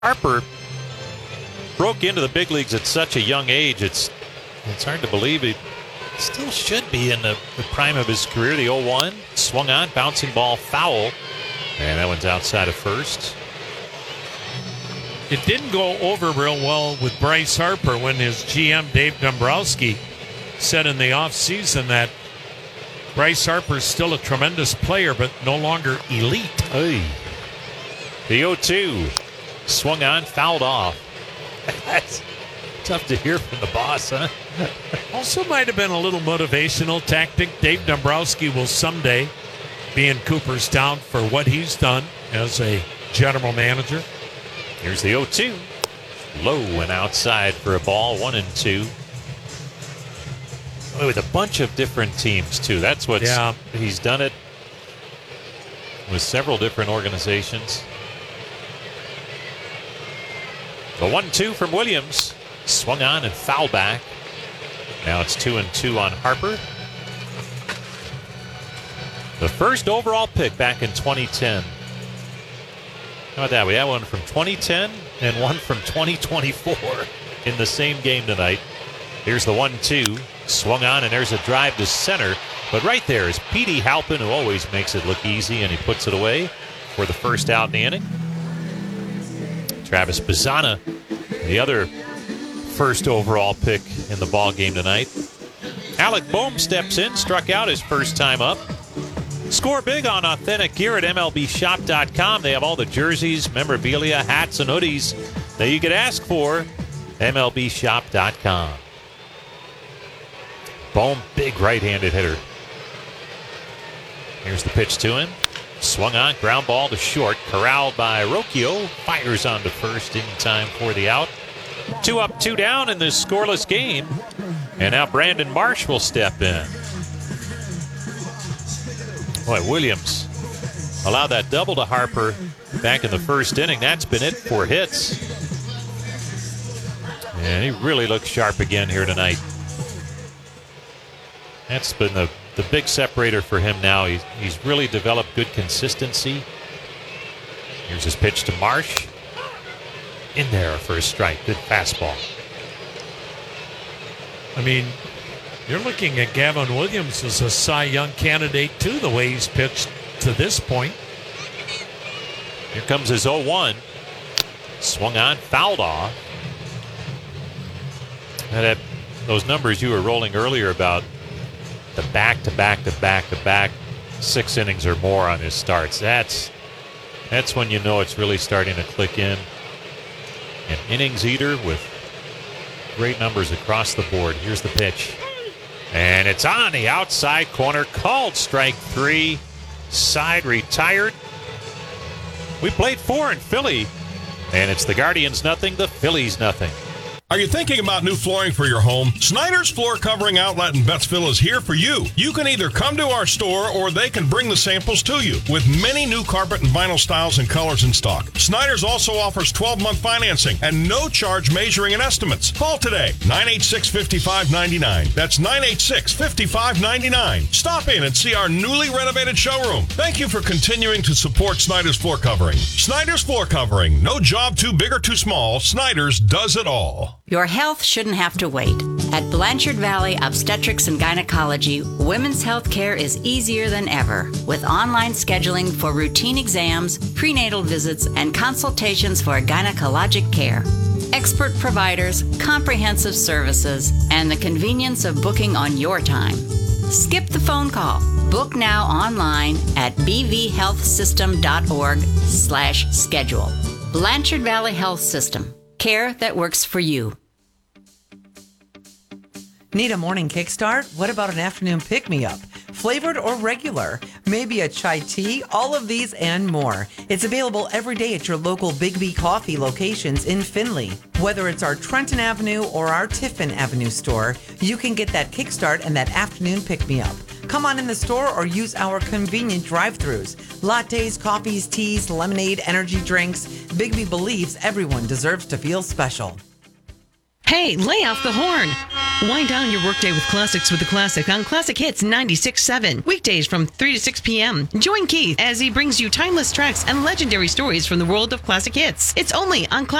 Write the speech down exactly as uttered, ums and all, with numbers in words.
Harper broke into the big leagues at such a young age. It's it's hard to believe he still should be in the, the prime of his career. The oh one swung on, bouncing ball foul, and that one's outside of first. It didn't go over real well with Bryce Harper when his G M, Dave Dombrowski, said in the offseason that Bryce Harper's still a tremendous player, but no longer elite. Hey. The oh two swung on, fouled off. That's tough to hear from the boss, huh? Also might have been a little motivational tactic. Dave Dombrowski will someday be in Cooperstown for what he's done as a general manager. Here's the oh two. Low and outside for a ball, one and two. With a bunch of different teams, too. That's what yeah. he's done it with several different organizations. The one two from Williams. Swung on and foul back. Now it's two and two on Harper. The first overall pick back in twenty ten. How about that? We had one from twenty ten and one from twenty twenty-four in the same game tonight. Here's the one two. Swung on, and there's a drive to center. But right there is Petey Halpin, who always makes it look easy, and he puts it away for the first out in the inning. Travis Bazzana, the other first overall pick in the ball game tonight. Alec Bohm steps in, struck out his first time up. Score big on Authentic Gear at M L B shop dot com. They have all the jerseys, memorabilia, hats, and hoodies that you could ask for. M L B shop dot com. Bohm, big right-handed hitter. Here's the pitch to him. Swung on, ground ball to short. Corralled by Rocchio. Fires on to first in time for the out. Two up, two down in this scoreless game. And now Brandon Marsh will step in. Boy, Williams allowed that double to Harper back in the first inning. That's been it for hits. And he really looks sharp again here tonight. That's been the, the big separator for him now. He's, he's really developed good consistency. Here's his pitch to Marsh. In there for a strike. Good fastball. I mean, you're looking at Gavin Williams as a Cy Young candidate, too, the way he's pitched to this point. Here comes his oh one. Swung on, fouled off. And that, those numbers you were rolling earlier about the back-to-back-to-back-to-back six innings or more on his starts. That's that's when you know it's really starting to click in. An innings eater with great numbers across the board. Here's the pitch. And it's on the outside corner. Called strike three. Side retired. We played four in Philly. And it's the Guardians nothing, the Phillies nothing. Are you thinking about new flooring for your home? Snyder's Floor Covering Outlet in Bettsville is here for you. You can either come to our store or they can bring the samples to you with many new carpet and vinyl styles and colors in stock. Snyder's also offers twelve-month financing and no charge measuring and estimates. Call today, nine eight six, five five nine nine. That's nine eight six, five five nine nine. Stop in and see our newly renovated showroom. Thank you for continuing to support Snyder's Floor Covering. Snyder's Floor Covering. No job too big or too small. Snyder's does it all. Your health shouldn't have to wait. At Blanchard Valley Obstetrics and Gynecology, women's health care is easier than ever with online scheduling for routine exams, prenatal visits, and consultations for gynecologic care. Expert providers, comprehensive services, and the convenience of booking on your time. Skip the phone call. Book now online at b v health system dot org slash schedule. Blanchard Valley Health System. Care that works for you. Need a morning kickstart? What about an afternoon pick-me-up? Flavored or regular? Maybe a chai tea? All of these and more. It's available every day at your local Big B Coffee locations in Findlay. Whether it's our Trenton Avenue or our Tiffin Avenue store, you can get that kickstart and that afternoon pick-me-up. Come on in the store or use our convenient drive-thrus. Lattes, coffees, teas, lemonade, energy drinks. Big B believes everyone deserves to feel special. Hey, lay off the horn. Wind down your workday with classics with the classic on Classic Hits ninety-six point seven. Weekdays from three to six p.m. Join Keith as he brings you timeless tracks and legendary stories from the world of classic hits. It's only on Classic